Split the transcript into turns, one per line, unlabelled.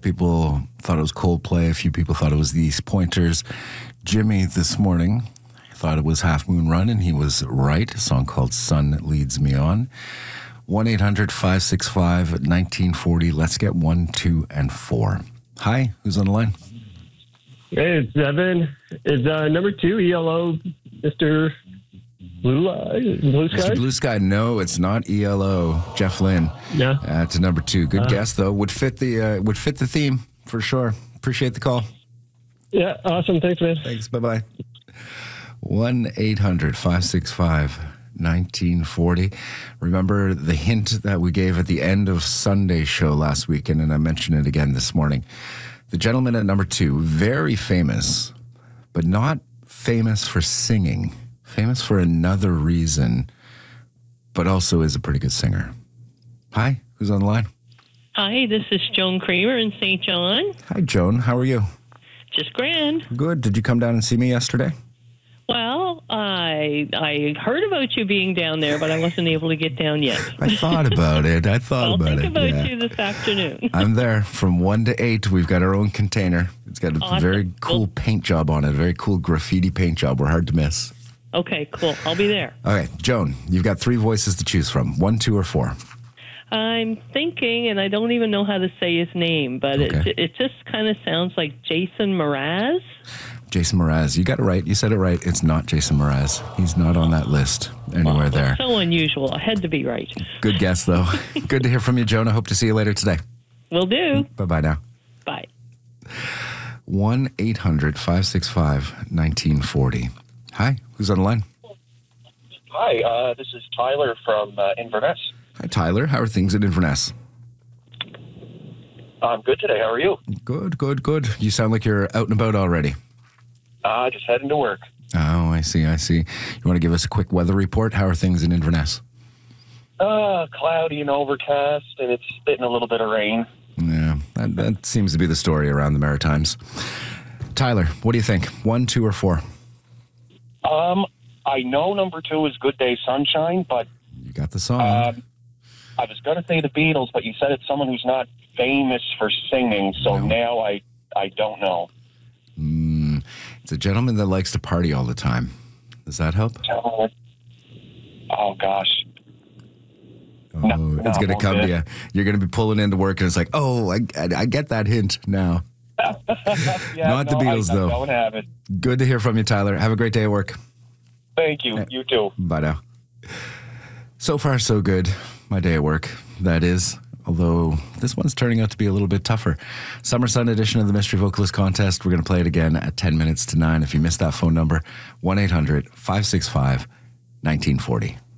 of people thought it was Coldplay. A few people thought it was the East Pointers. Jimmy this morning thought it was Half Moon Run, and he was right. A song called Sun Leads Me On. 1-800-565-1940. Let's get 1, 2, and 4. Hi, who's on the line?
Hey, it's Evan. Is number 2 ELO Mr. Blue Sky?
Mr. Blue Sky. No, it's not ELO. Jeff Lynne.
Yeah.
To number 2. Good guess though. Would fit the theme for sure. Appreciate the call.
Yeah, awesome. Thanks, man.
Thanks. Bye-bye. 1-800-565-1940. Remember the hint that we gave at the end of Sunday's show last weekend, and I mentioned it again this morning. The gentleman at number 2, very famous, but not famous for singing. Famous for another reason, but also is a pretty good singer. Hi, who's on the line?
Hi, this is Joan Kramer in St. John.
Hi, Joan. How are you?
Just grand.
Good. Did you come down and see me yesterday?
Well, I heard about you being down there, but I wasn't able to get down yet.
I thought about it.
I'll think about you this afternoon.
I'm there from 1 to 8. We've got our own container. It's got a very cool paint job on it, a very cool graffiti paint job. We're hard to miss.
Okay, cool. I'll be there.
Okay, Joan, you've got 3 voices to choose from. 1, 2, or 4.
I'm thinking, and I don't even know how to say his name, but it just kind of sounds like Jason Mraz.
Jason Mraz. You got it right. You said it right. It's not Jason Mraz. He's not on that list anywhere there.
So unusual. I had to be right.
Good guess, though. Good to hear from you, Joan. I hope to see you later today.
Will do.
Bye-bye now.
Bye.
1-800-565-1940. Hi, who's on the line?
Hi, this is Tyler from Inverness.
Hi, Tyler. How are things at Inverness?
I'm good today. How are you?
Good, good, good. You sound like you're out and about already.
Just heading to work.
Oh, I see. You want to give us a quick weather report? How are things in Inverness?
Cloudy and overcast, and it's spitting a little bit of rain.
Yeah, that seems to be the story around the Maritimes. Tyler, what do you think? 1, 2, or 4?
I know number 2 is Good Day Sunshine, but...
You got the song.
I was going to say the Beatles, but you said it's someone who's not famous for singing, so now I don't know.
It's a gentleman that likes to party all the time. Does that help?
Oh, gosh.
It's going to come to you. You're going to be pulling into work, and it's like, I get that hint now. Not the Beatles, though.
I don't have it.
Good to hear from you, Tyler. Have a great day at work.
Thank you. You too.
Bye now. So far, so good. My day at work, that is. Although this one's turning out to be a little bit tougher. Summer Sun edition of the Mystery Vocalist Contest. We're going to play it again at 10 minutes to 9. If you missed that phone number, 1-800-565-1940.